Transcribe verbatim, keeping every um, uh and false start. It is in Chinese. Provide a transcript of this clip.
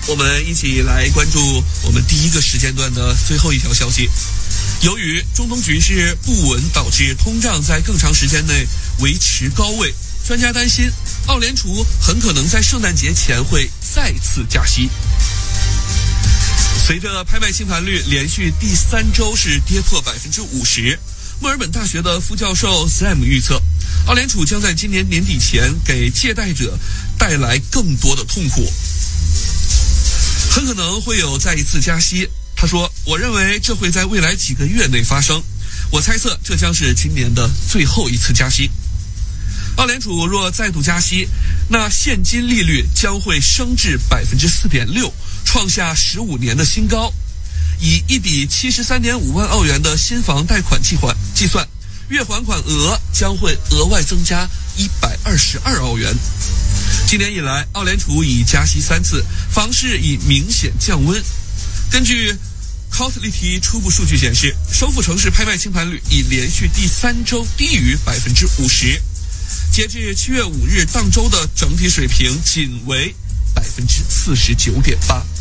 我们一起来关注我们第一个时间段的最后一条消息。由于中东局势不稳，导致通胀在更长时间内维持高位，专家担心澳联储很可能在圣诞节前会再次加息。随着拍卖清盘率连续第三周是跌破百分之五十，墨尔本大学的副教授 Sam 预测，澳联储将在今年年底前给借贷者带来更多的痛苦，很可能会有再一次加息。他说，我认为这会在未来几个月内发生，我猜测这将是今年的最后一次加息。澳联储若再度加息，那现金利率将会升至 百分之四点六， 创下十五年的新高。以一笔 七十三点五万澳元的新房贷款计划计算，月还款额将会额外增加一百二十二澳元。今年以来，澳联储已加息三次，房市已明显降温。根据 Cotlity 初步数据显示，首府城市拍卖清盘率已连续第三周低于 百分之五十， 截至七月五日当周的整体水平仅为 百分之四十九点八。